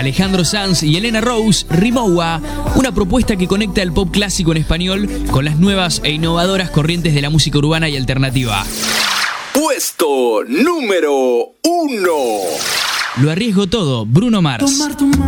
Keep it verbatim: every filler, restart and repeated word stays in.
Alejandro Sanz y Elena Rose, Rimowa, una propuesta que conecta el pop clásico en español con las nuevas e innovadoras corrientes de la música urbana y alternativa. Puesto número uno. Lo arriesgo todo, Bruno Mars.